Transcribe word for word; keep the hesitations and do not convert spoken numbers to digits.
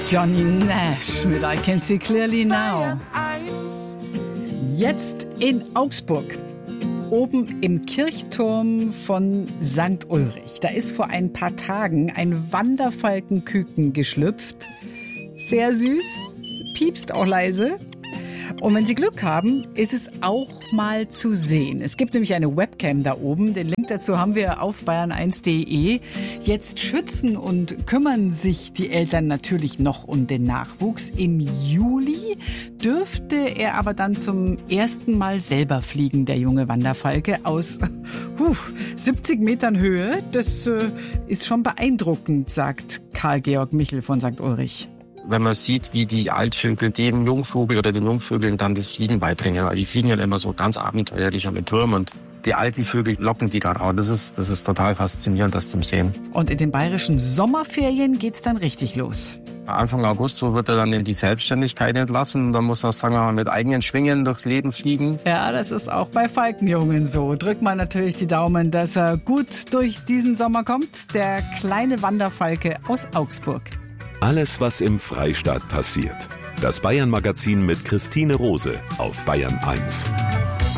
Johnny Nash mit I Can See Clearly Now. Jetzt in Augsburg, oben im Kirchturm von Sankt Ulrich. Da ist vor ein paar Tagen ein Wanderfalkenküken geschlüpft. Sehr süß, piepst auch leise. Und wenn Sie Glück haben, ist es auch mal zu sehen. Es gibt nämlich eine Webcam da oben. Den Link dazu haben wir auf bayern eins punkt de. Jetzt schützen und kümmern sich die Eltern natürlich noch um den Nachwuchs. Im Juli dürfte er aber dann zum ersten Mal selber fliegen, der junge Wanderfalke, aus uh, siebzig Metern Höhe. Das äh, ist schon beeindruckend, sagt Karl-Georg Michel von Sankt Ulrich. Wenn man sieht, wie die Altvögel dem Jungvogel oder den Jungvögeln dann das Fliegen beibringen. Weil die fliegen ja immer so ganz abenteuerlich am Turm und die alten Vögel locken die dann auch. Das ist, das ist total faszinierend, das zu sehen. Und in den bayerischen Sommerferien geht's dann richtig los. Anfang August so wird er dann in die Selbstständigkeit entlassen. Dann muss er, sagen wir mal, mit eigenen Schwingen durchs Leben fliegen. Ja, das ist auch bei Falkenjungen so. Drückt man natürlich die Daumen, dass er gut durch diesen Sommer kommt. Der kleine Wanderfalke aus Augsburg. Alles, was im Freistaat passiert. Das Bayern-Magazin mit Christine Rose auf Bayern eins.